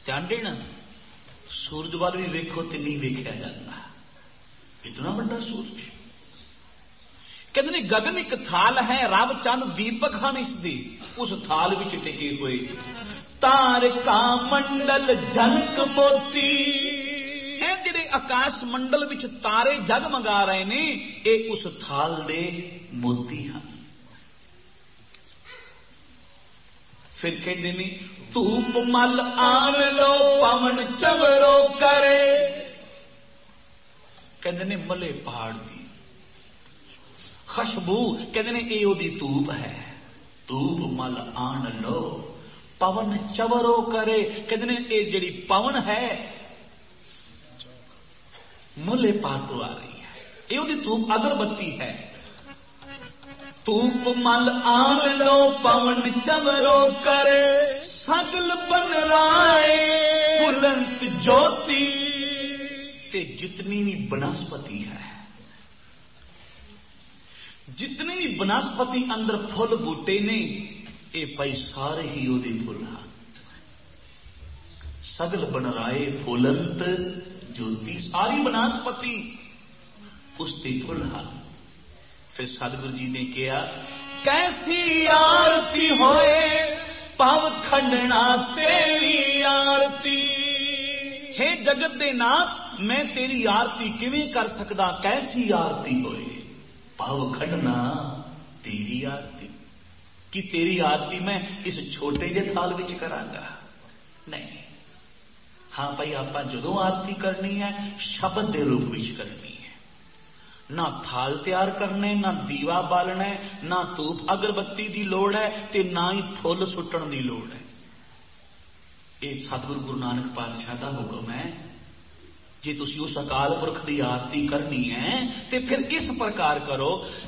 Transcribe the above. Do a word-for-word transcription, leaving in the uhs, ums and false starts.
ध्यान देना, सूरज वाल भी वेखो तो नहीं वेख्या जाता, इतना बड़ा सूरज। कहते ने गगन एक थाल है, रब चंद दीपक हन इसदी, उस थाल विच टिके हुए तारका मंडल जनक मोती। जिहड़े आकाश मंडल विच तारे जगमगा रहे ने, ये उस थाल दे मोती हैं। फिर कहते ने धूप मल आन लो पवन चवरो करे। कहते ने मले पहाड़ दी खुशबू, कहते ने ये ओदी धूप है। धूप मल आन लो पवन चवरो करे। कहते ने ये जिहड़ी पवन है मुले पातो आ रही है, ये ओदी धूप अगरबत्ती है। धूप मल आन लो पवन चवरो करे, सगल बन राए बुलंद ज्योति। ते जितनी भी बनस्पति है, जितने भी बनस्पति अंदर फुल बूटे ने, ये भाई सारे ही ओदे फुल हैं। सगल बन राए फुलंत ज्योति, सारी बनस्पति उसके फुल हैं। फिर सतगुरु जी ने कहा कैसी आरती होए पव खंडना तेरी आरती। हे जगत दे नाथ, मैं तेरी आरती किवें कर सकदा, कैसी आरती होए पव खंडना तेरी आरती। कि तेरी आरती मैं इस छोटे जे थाल विच करांगा? नहीं। हाँ भाई, आपां जदों आरती करनी है शब्द के रूप विच करनी है। ना थाल तैयार करने, ना दीवा बालना है, ना धूप अगरबत्ती की लोड़ है, ते ना ही फुल सुट्टण की लोड़ है। ये सतगुरु गुरु नानक पातशाह का हुक्म है। जे तुसी उस अकाल पुरख की आरती करनी है तो फिर इस प्रकार करो